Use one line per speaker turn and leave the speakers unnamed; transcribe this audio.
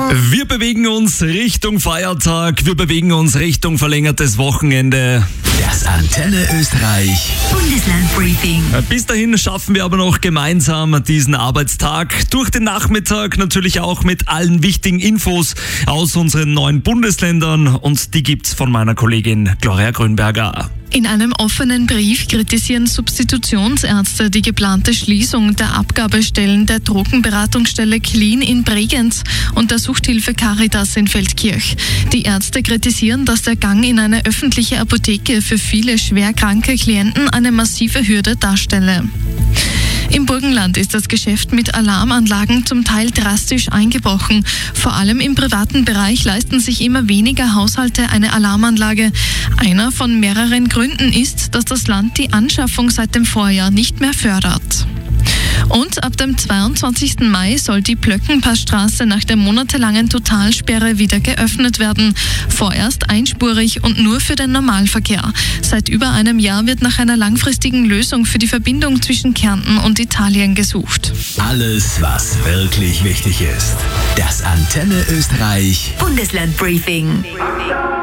Wir bewegen uns Richtung Feiertag, wir bewegen uns Richtung verlängertes Wochenende.
Das Antenne Österreich
Bundesland-Briefing.
Bis dahin schaffen wir aber noch gemeinsam diesen Arbeitstag durch den Nachmittag, natürlich auch mit allen wichtigen Infos aus unseren 9 Bundesländern, und die gibt's von meiner Kollegin Gloria Grünberger.
In einem offenen Brief kritisieren Substitutionsärzte die geplante Schließung der Abgabestellen der Drogenberatungsstelle Clean in Bregenz und der Suchthilfe Caritas in Feldkirch. Die Ärzte kritisieren, dass der Gang in eine öffentliche Apotheke für viele schwerkranke Klienten eine massive Hürde darstelle. Im Burgenland ist das Geschäft mit Alarmanlagen zum Teil drastisch eingebrochen. Vor allem im privaten Bereich leisten sich immer weniger Haushalte eine Alarmanlage. Einer von mehreren Gründen ist, dass das Land die Anschaffung seit dem Vorjahr nicht mehr fördert. Und ab dem 22. Mai soll die Plöckenpassstraße nach der monatelangen Totalsperre wieder geöffnet werden. Vorerst einspurig und nur für den Normalverkehr. Seit über einem Jahr wird nach einer langfristigen Lösung für die Verbindung zwischen Kärnten und Italien gesucht.
Alles, was wirklich wichtig ist. Das Antenne Österreich
Bundesland-Briefing.